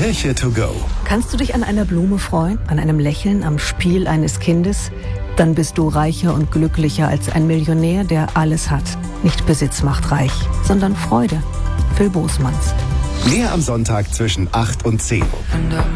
Kirche to go. Kannst du dich an einer Blume freuen, an einem Lächeln, am Spiel eines Kindes? Dann bist du reicher und glücklicher als ein Millionär, der alles hat. Nicht Besitz macht reich, sondern Freude. Phil Bosmans. Mehr am Sonntag zwischen 8 und 10.